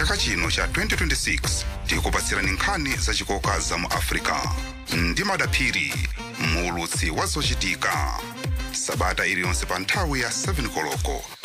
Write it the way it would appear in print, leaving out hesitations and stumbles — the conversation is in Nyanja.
chaka chino cha 2026 tikupatsirani nkhani zachikoka za mu Africa ndi madaphiri muulutsi wa zochitika sabata iliyonse pa nthawi ya 7 koloko